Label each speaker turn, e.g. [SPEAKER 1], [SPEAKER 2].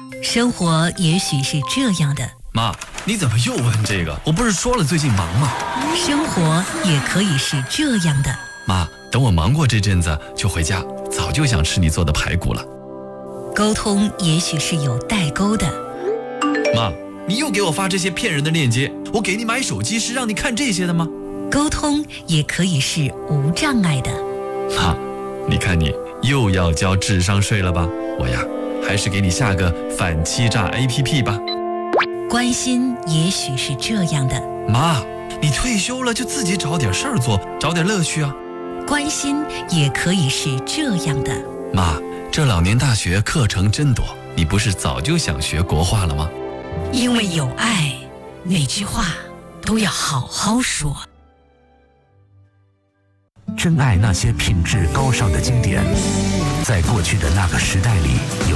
[SPEAKER 1] 生活也许是这样的。
[SPEAKER 2] 妈，你怎么又问这个？我不是说了最近忙吗？
[SPEAKER 1] 生活也可以是这样的。
[SPEAKER 2] 妈，等我忙过这阵子就回家，早就想吃你做的排骨了。
[SPEAKER 1] 沟通也许是有代沟的。
[SPEAKER 2] 妈，你又给我发这些骗人的链接，我给你买手机是让你看这些的吗？
[SPEAKER 1] 沟通也可以是无障碍的。
[SPEAKER 2] 妈，你看你又要交智商税了吧？我呀，还是给你下个反欺诈 APP 吧。
[SPEAKER 1] 关心也许是这样的。
[SPEAKER 2] 妈，你退休了就自己找点事儿做，找点乐趣啊。
[SPEAKER 1] 关心也可以是这样的。
[SPEAKER 2] 妈，这老年大学课程真多，你不是早就想学国画了吗？
[SPEAKER 1] 因为有爱，哪句话都要好好说。
[SPEAKER 3] 珍爱那些品质高尚的经典，在过去的那个时代里，